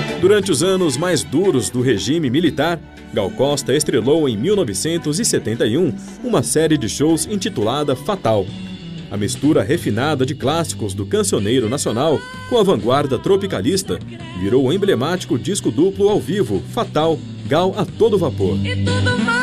Durante os anos mais duros do regime militar, Gal Costa estrelou em 1971 uma série de shows intitulada Fatal. A mistura refinada de clássicos do cancioneiro nacional com a vanguarda tropicalista virou o emblemático disco duplo ao vivo Fatal, Gal a todo vapor.